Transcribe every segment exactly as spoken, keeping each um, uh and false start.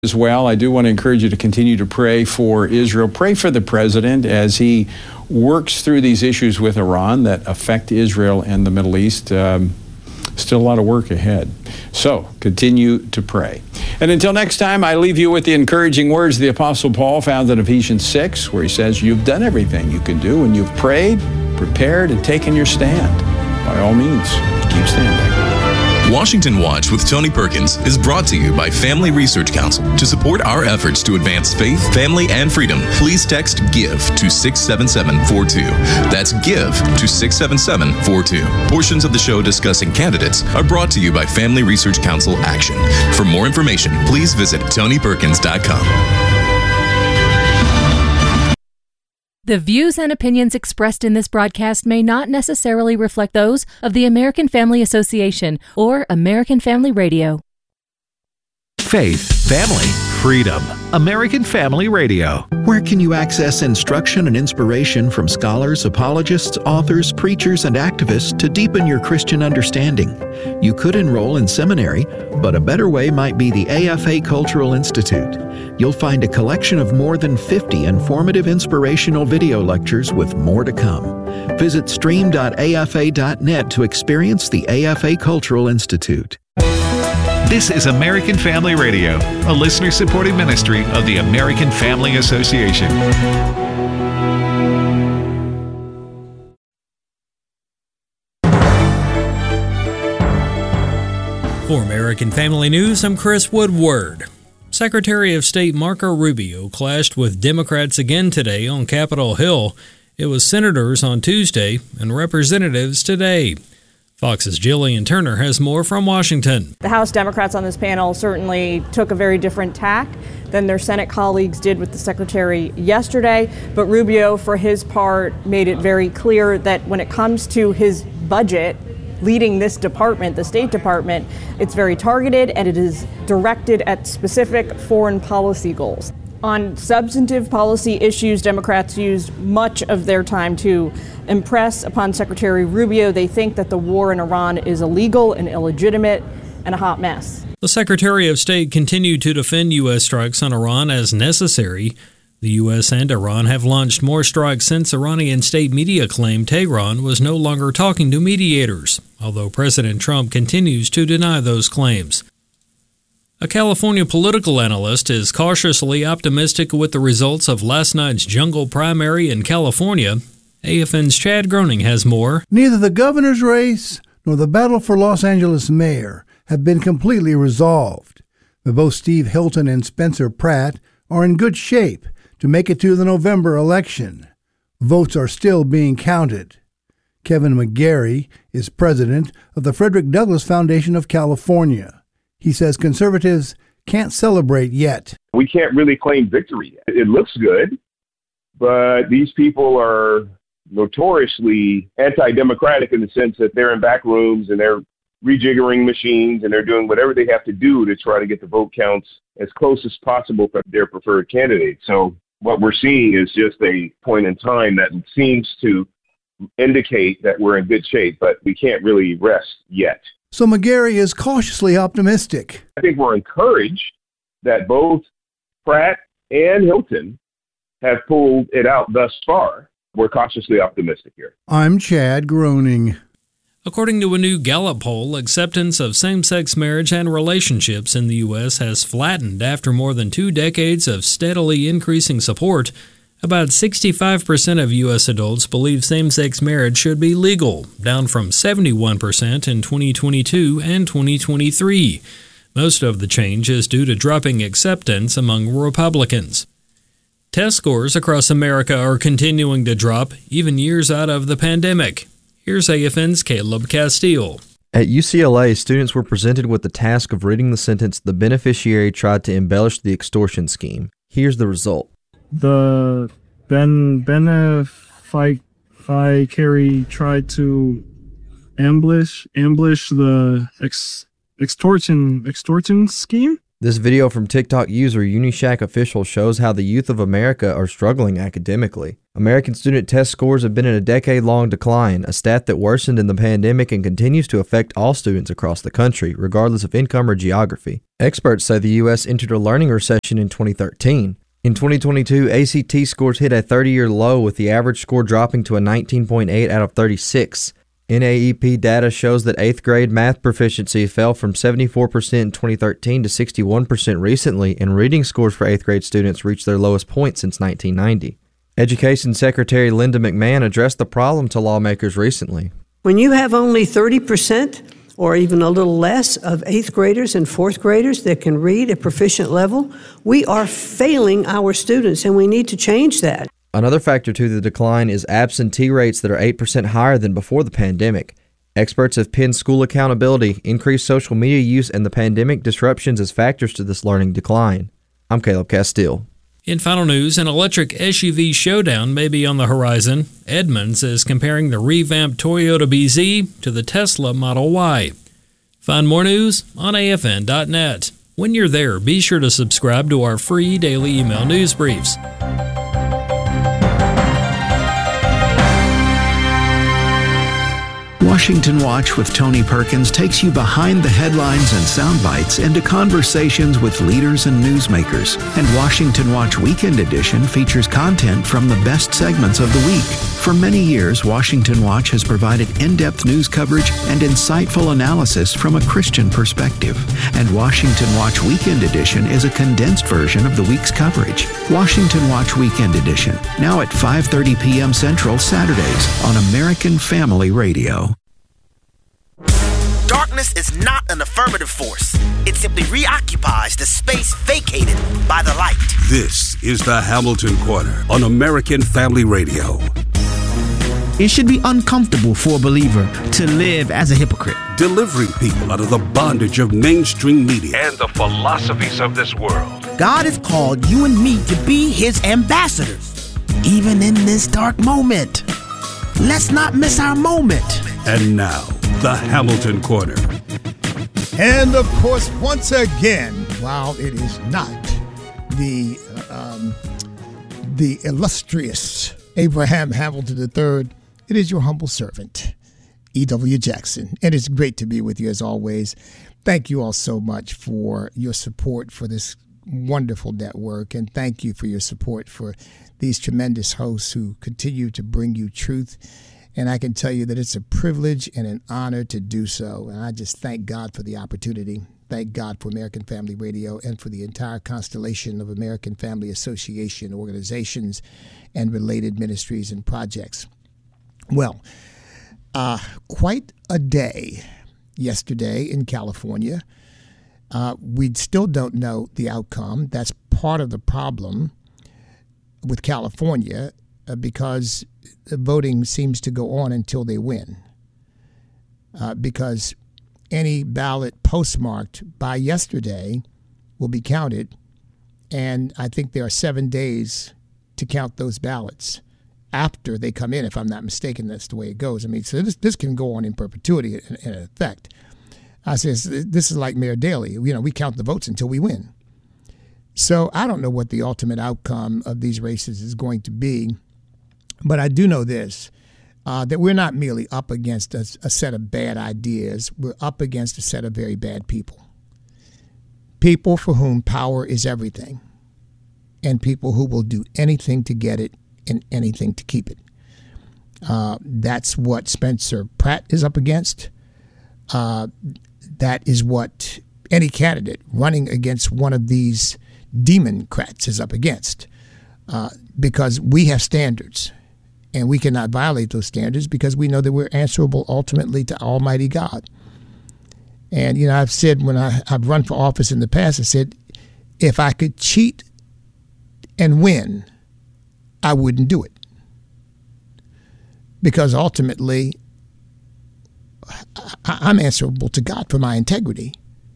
As well, I do want to encourage you to continue to pray for Israel. Pray for the president as he works through these issues with Iran that affect Israel and the Middle East. Um, still a lot of work ahead. So continue to pray. And until next time, I leave you with the encouraging words of the Apostle Paul found in Ephesians six, where he says, "You've done everything you can do, and you've prayed, prepared, and taken your stand. By all means, keep standing." Washington Watch with Tony Perkins is brought to you by Family Research Council. To support our efforts to advance faith, family, and freedom, please text GIVE to six seven seven four two. That's GIVE to six seven seven four two. Portions of the show discussing candidates are brought to you by Family Research Council Action. For more information, please visit tony perkins dot com. The views and opinions expressed in this broadcast may not necessarily reflect those of the American Family Association or American Family Radio. Faith, family, freedom. American Family Radio. Where can you access instruction and inspiration from scholars, apologists, authors, preachers, and activists to deepen your Christian understanding? You could enroll in seminary, but a better way might be the A F A Cultural Institute. You'll find a collection of more than fifty informative inspirational video lectures with more to come. Visit stream dot a f a dot net to experience the A F A Cultural Institute. This is American Family Radio, a listener-supported ministry of the American Family Association. For American Family News, I'm Chris Woodward. Secretary of State Marco Rubio clashed with Democrats again today on Capitol Hill. It was senators on Tuesday and representatives today. Fox's Jillian Turner has more from Washington. The House Democrats on this panel certainly took a very different tack than their Senate colleagues did with the Secretary yesterday, but Rubio, for his part, made it very clear that when it comes to his budget, leading this department, the State Department, it's very targeted and it is directed at specific foreign policy goals. On substantive policy issues, Democrats used much of their time to impress upon Secretary Rubio. They think that the war in Iran is illegal and illegitimate and a hot mess. The Secretary of State continued to defend U S strikes on Iran as necessary. The U S and Iran have launched more strikes since Iranian state media claimed Tehran was no longer talking to mediators, although President Trump continues to deny those claims. A California political analyst is cautiously optimistic with the results of last night's jungle primary in California. A F N's Chad Groening has more. Neither the governor's race nor the battle for Los Angeles mayor have been completely resolved, but both Steve Hilton and Spencer Pratt are in good shape to make it to the November election. Votes are still being counted. Kevin McGarry is president of the Frederick Douglass Foundation of California. He says conservatives can't celebrate yet. We can't really claim victory. It looks good, but these people are notoriously anti-democratic in the sense that they're in back rooms and they're rejiggering machines and they're doing whatever they have to do to try to get the vote counts as close as possible for their preferred candidate. So what we're seeing is just a point in time that seems to indicate that we're in good shape, but we can't really rest yet. So McGarry is cautiously optimistic. I think we're encouraged that both Pratt and Hilton have pulled it out thus far. We're cautiously optimistic here. I'm Chad Groening. According to a new Gallup poll, acceptance of same-sex marriage and relationships in the U S has flattened after more than two decades of steadily increasing support. About sixty-five percent of U S adults believe same-sex marriage should be legal, down from seventy-one percent in twenty twenty-two and twenty twenty-three. Most of the change is due to dropping acceptance among Republicans. Test scores across America are continuing to drop, even years out of the pandemic. Here's A F N's Caleb Castile. At U C L A, students were presented with the task of reading the sentence, "The beneficiary tried to embellish the extortion scheme." Here's the result. The ben beneficiary tried to ambush ambush the ex, extortion extortion scheme. This video from TikTok user Unishack Official shows how the youth of America are struggling academically. American student test scores have been in a decade-long decline, a stat that worsened in the pandemic and continues to affect all students across the country, regardless of income or geography. Experts say the U S entered a learning recession in twenty thirteen. In twenty twenty-two, A C T scores hit a thirty-year low, with the average score dropping to a nineteen point eight out of thirty-six. N A E P data shows that eighth grade math proficiency fell from seventy-four percent in twenty thirteen to sixty-one percent recently, and reading scores for eighth grade students reached their lowest point since nineteen ninety. Education Secretary Linda McMahon addressed the problem to lawmakers recently. When you have only thirty percent or even a little less of eighth graders and fourth graders that can read at proficient level, we are failing our students, and we need to change that. Another factor to the decline is absentee rates that are eight percent higher than before the pandemic. Experts have pinned school accountability, increased social media use, and the pandemic disruptions as factors to this learning decline. I'm Caleb Castile. In final news, an electric S U V showdown may be on the horizon. Edmunds is comparing the revamped Toyota B Z to the Tesla Model Y. Find more news on A F N dot net. When you're there, be sure to subscribe to our free daily email news briefs. Washington Watch with Tony Perkins takes you behind the headlines and sound bites into conversations with leaders and newsmakers. And Washington Watch Weekend Edition features content from the best segments of the week. For many years, Washington Watch has provided in-depth news coverage and insightful analysis from a Christian perspective. And Washington Watch Weekend Edition is a condensed version of the week's coverage. Washington Watch Weekend Edition, now at five thirty p.m. Central Saturdays on American Family Radio. Darkness is not an affirmative force. It simply reoccupies the space vacated by the light. This is the Hamilton Corner on American Family Radio. It should be uncomfortable for a believer to live as a hypocrite. Delivering people out of the bondage of mainstream media and the philosophies of this world. God has called you and me to be his ambassadors, even in this dark moment. Let's not miss our moment. And now, the Hamilton Corner. And of course, once again, while it is not the um, the illustrious Abraham Hamilton the third, it is your humble servant, E W. Jackson. And it's great to be with you as always. Thank you all so much for your support for this wonderful network. And thank you for your support for these tremendous hosts who continue to bring you truth. And I can tell you that it's a privilege and an honor to do so. And I just thank God for the opportunity. Thank God for American Family Radio and for the entire constellation of American Family Association organizations and related ministries and projects. Well, uh, quite a day yesterday in California. Uh, we still don't know the outcome. That's part of the problem with California uh, because the voting seems to go on until they win. Uh, because any ballot postmarked by yesterday will be counted, and I think there are seven days to count those ballots after they come in, if I'm not mistaken. That's the way it goes. I mean, so this this can go on in perpetuity in, in effect. I says this is like Mayor Daley. You know, we count the votes until we win. So I don't know what the ultimate outcome of these races is going to be, but I do know this, uh, that we're not merely up against a, a set of bad ideas. We're up against a set of very bad people. People for whom power is everything, and people who will do anything to get it and anything to keep it. Uh, that's what Spencer Pratt is up against. Uh, that is what any candidate running against one of these democrats is up against, uh, because we have standards, and we cannot violate those standards because we know that we're answerable ultimately to Almighty God. And, you know, I've said when I, I've run for office in the past, I said, if I could cheat and win, I wouldn't do it. Because ultimately, I'm answerable to God for my integrity.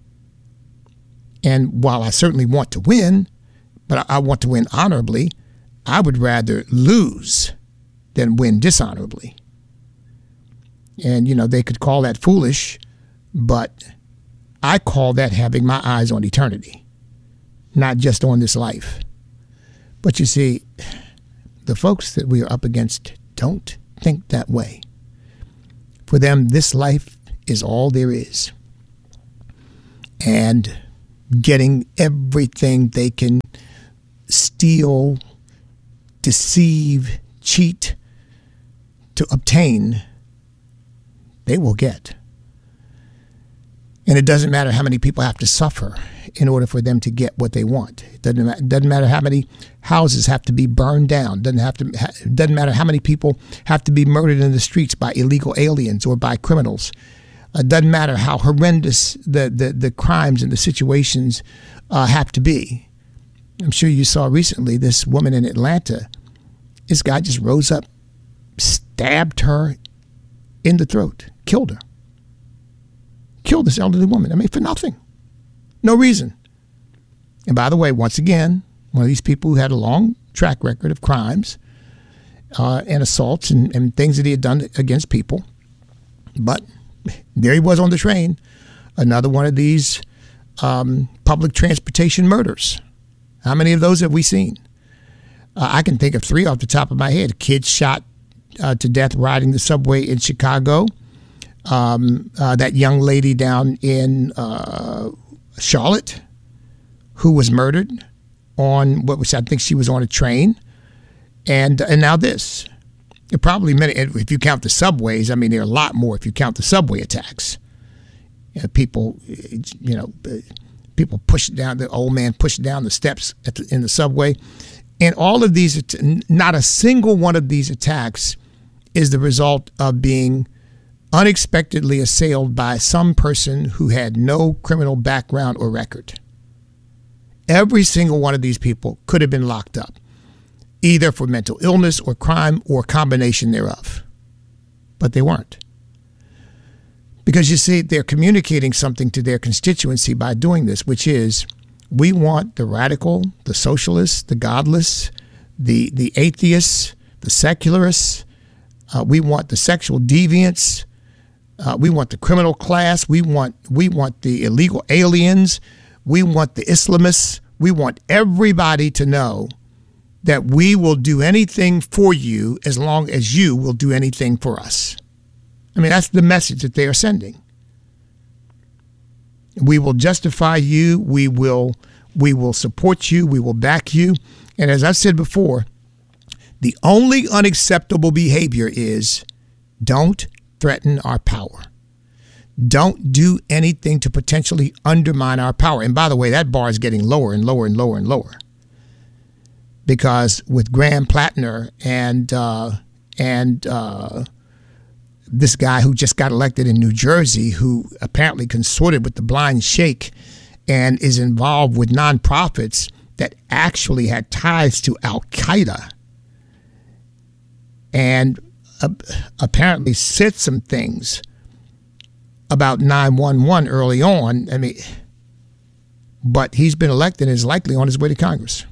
And while I certainly want to win, but I want to win honorably, I would rather lose than win dishonorably. And, you know, they could call that foolish, but I call that having my eyes on eternity. not just on this life. But you see, the folks that we are up against don't think that way. For them, this life is all there is. And getting everything they can steal, deceive, cheat to obtain, they will get. And it doesn't matter how many people have to suffer in order for them to get what they want. It doesn't, ma- doesn't matter how many houses have to be burned down. Doesn't have to. It doesn't matter how many people have to be murdered in the streets by illegal aliens or by criminals. It doesn't matter how horrendous the, the, the crimes and the situations uh, have to be. I'm sure you saw recently this woman in Atlanta. This guy just rose up, stabbed her in the throat, killed her. Killed this elderly woman. I mean, for nothing. No reason. And by the way, once again, one of these people who had a long track record of crimes uh, and assaults and, and things that he had done against people. But there he was on the train. Another one of these um, public transportation murders. How many of those have we seen? Uh, I can think of three off the top of my head. Kids shot uh, to death riding the subway in Chicago. Um, uh, that young lady down in uh, Charlotte who was murdered on what was, I think she was on a train. And and now this. It probably many, if you count the subways, I mean, there are a lot more if you count the subway attacks. You know, people, you know, people pushed down, the old man pushed down the steps at the, in the subway. And all of these, not a single one of these attacks is the result of being unexpectedly assailed by some person who had no criminal background or record. Every single one of these people could have been locked up, either for mental illness or crime or a combination thereof. But they weren't. Because you see, they're communicating something to their constituency by doing this, which is, we want the radical, the socialists, the godless, the, the atheists, the secularists, uh, we want the sexual deviants, Uh, we want the criminal class. We want we want the illegal aliens. We want the Islamists. We want everybody to know that we will do anything for you as long as you will do anything for us. I mean, that's the message that they are sending. We will justify you. We will we will support you. We will back you. And as I've said before, the only unacceptable behavior is don't threaten our power. Don't do anything to potentially undermine our power. And by the way, that bar is getting lower and lower and lower and lower. Because with Graham Plattner and uh, and uh, this guy who just got elected in New Jersey, who apparently consorted with the Blind Sheikh and is involved with nonprofits that actually had ties to Al-Qaeda, and uh, apparently said some things about nine one one early on. I mean, but he's been elected and is likely on his way to Congress.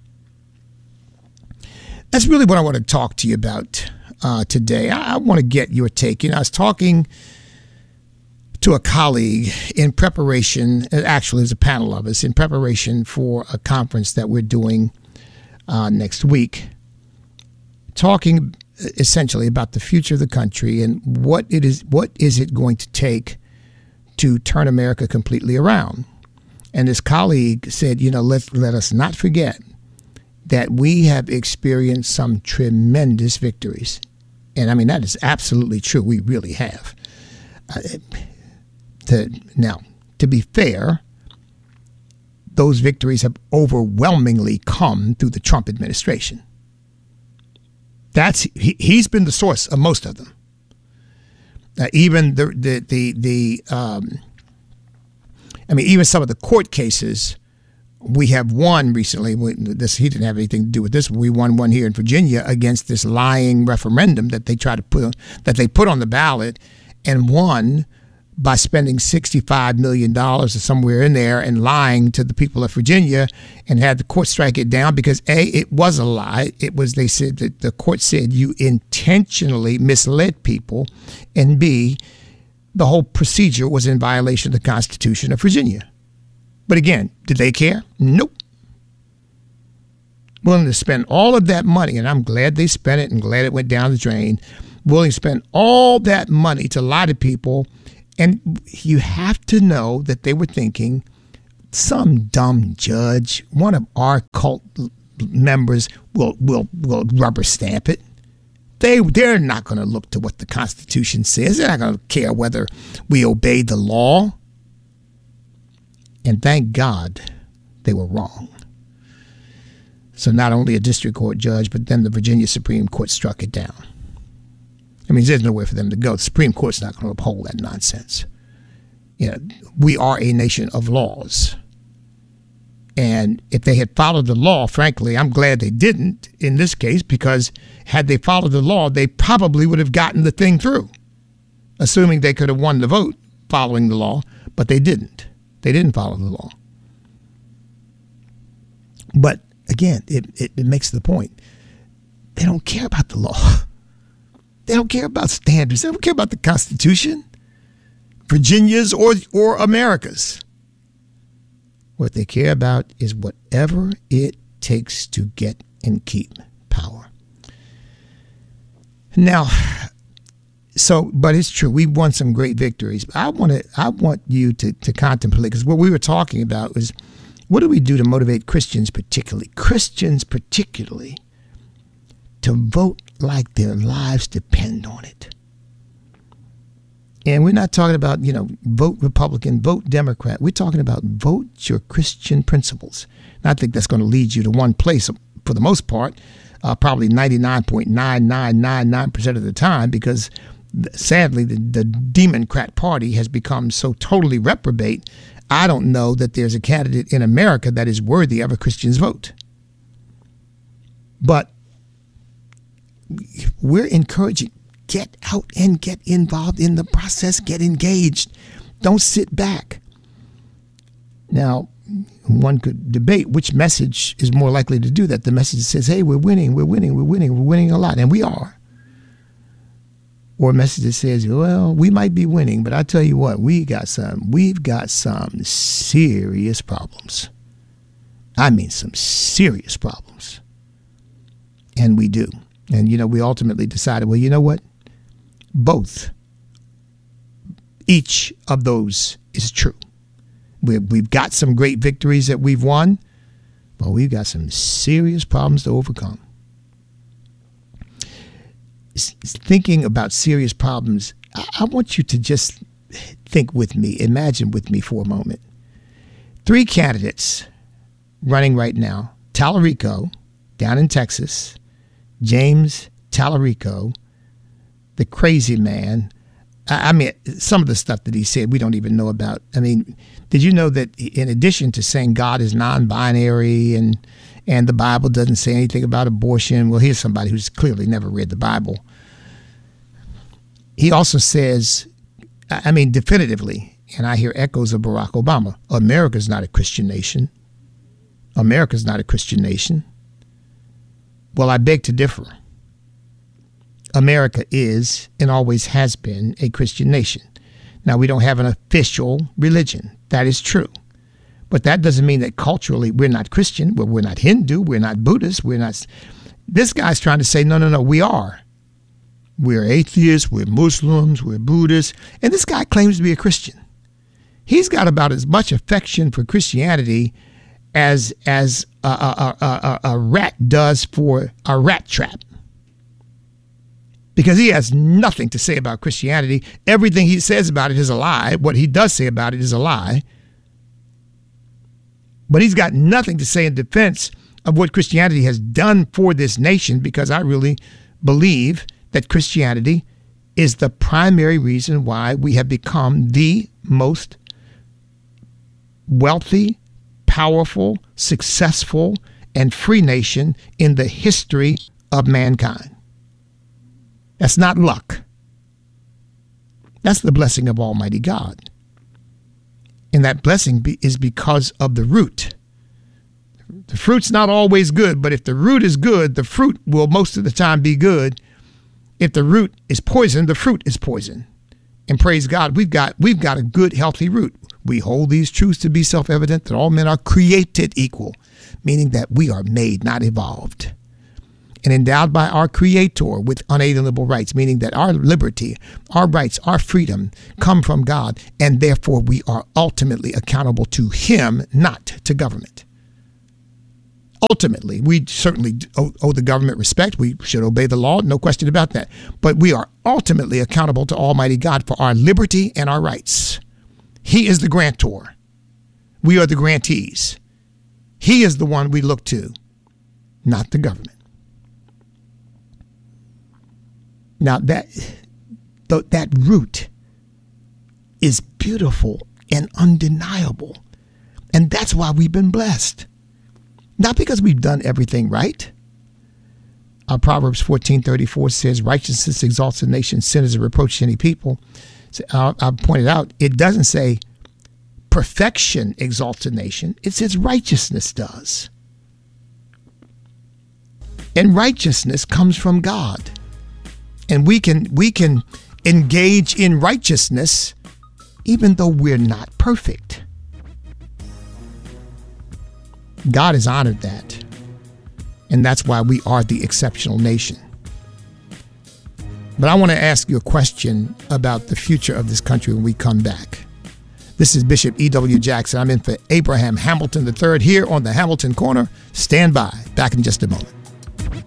That's really what I want to talk to you about uh, today. I, I want to get your take. You know, I was talking to a colleague in preparation, actually there's a panel of us, in preparation for a conference that we're doing uh, next week, talking essentially about the future of the country and what it is, what is it going to take to turn America completely around. And this colleague said, you know, let let us not forget that we have experienced some tremendous victories. And I mean, that is absolutely true. We really have. Uh, to, now, to be fair, those victories have overwhelmingly come through the Trump administration. That's he, he's been the source of most of them. Uh, even the the the the um, I mean, even some of the court cases we have won recently. We, this he didn't have anything to do with this. We won one here in Virginia against this lying referendum that they tried to put that they put on the ballot and won by spending sixty-five million dollars or somewhere in there and lying to the people of Virginia, and had the court strike it down because A, it was a lie. It was, they said that the court said you intentionally misled people, and B, the whole procedure was in violation of the Constitution of Virginia. But again, did they care? Nope. willing to spend all of that money, and I'm glad they spent it and glad it went down the drain, willing to spend all that money to lie to people. And you have to know that they were thinking, some dumb judge, one of our cult members will will will rubber stamp it. They, they're not going to look to what the Constitution says. They're not going to care whether we obey the law. And thank God they were wrong. So not only a district court judge, but then the Virginia Supreme Court struck it down. I mean, there's nowhere for them to go. The Supreme Court's not going to uphold that nonsense. You know, we are a nation of laws. And if they had followed the law, frankly, I'm glad they didn't in this case, because had they followed the law, they probably would have gotten the thing through, assuming they could have won the vote following the law, but they didn't. They didn't follow the law. But again, it, it, it makes the point. They don't care about the law. They don't care about standards. They don't care about the Constitution, Virginia's or, or America's. What they care about is whatever it takes to get and keep power. Now, so, but it's true. We've won some great victories. I want to, I want you to, to contemplate, because what we were talking about was, what do we do to motivate Christians particularly, Christians particularly, to vote like their lives depend on it? And we're not talking about, you know, vote Republican, vote Democrat. We're talking about vote your Christian principles. And I think that's going to lead you to one place for the most part, uh, probably ninety-nine point nine nine nine nine percent of the time, because sadly the, the Democrat Party has become so totally reprobate. I don't know that there's a candidate in America that is worthy of a Christian's vote. But we're encouraging, get out and get involved in the process, get engaged. Don't sit back. Now, one could debate which message is more likely to do that. The message that says, hey, we're winning, we're winning, we're winning, we're winning a lot, and we are. Or a message that says, well, we might be winning, but I tell you what, we got some, we've got some serious problems. I mean, some serious problems. And we do. And, you know, we ultimately decided, well, you know what? Both. Each of those is true. We've, we've got some great victories that we've won, but we've got some serious problems to overcome. Thinking about serious problems, I, I want you to just think with me, imagine with me for a moment. Three candidates running right now: Tallarico down in Texas, James Tallarico, the crazy man. I, I mean, some of the stuff that he said we don't even know about. I mean, did you know that in addition to saying God is non-binary and and the Bible doesn't say anything about abortion? Well, here's somebody who's clearly never read the Bible. He also says, I mean, definitively, and I hear echoes of Barack Obama, America's not a Christian nation. America's not a Christian nation. Well, I beg to differ. America is and always has been a Christian nation. Now, we don't have an official religion. That is true. But that doesn't mean that culturally we're not Christian. Well, we're not Hindu. We're not Buddhist. We're not. This guy's trying to say, no, no, no, we are. We're atheists. We're Muslims. We're Buddhists. And this guy claims to be a Christian. He's got about as much affection for Christianity as as a, a, a, a, a rat does for a rat trap. Because he has nothing to say about Christianity. Everything he says about it is a lie. What he does say about it is a lie. But he's got nothing to say in defense of what Christianity has done for this nation, because I really believe that Christianity is the primary reason why we have become the most wealthy, powerful, successful, and free nation in the history of mankind. That's not luck. That's the blessing of Almighty God. And that blessing be, is because of the root. The fruit's not always good, but if the root is good, the fruit will most of the time be good. If the root is poison, the fruit is poison. And praise God, we've got we've got a good, healthy root. We hold these truths to be self-evident that all men are created equal, meaning that we are made, not evolved, and endowed by our Creator with unalienable rights, meaning that our liberty, our rights, our freedom come from God, and therefore we are ultimately accountable to Him, not to government. Ultimately, we certainly owe, owe the government respect. We should obey the law, no question about that. But we are ultimately accountable to Almighty God for our liberty and our rights. He is the grantor. We are the grantees. He is the one we look to, not the government. Now, that, that root is beautiful and undeniable. And that's why we've been blessed. Not because we've done everything right. Uh, Proverbs fourteen thirty-four says, righteousness exalts a nation, sin is a reproach to any people. So, uh, I pointed out, it doesn't say perfection exalts a nation. It says righteousness does. And righteousness comes from God. And we can we can engage in righteousness even though we're not perfect. God has honored that. And that's why we are the exceptional nation. But I want to ask you a question about the future of this country when we come back. This is Bishop E W Jackson. I'm in for Abraham Hamilton the third here on the Hamilton Corner. Stand by. Back in just a moment.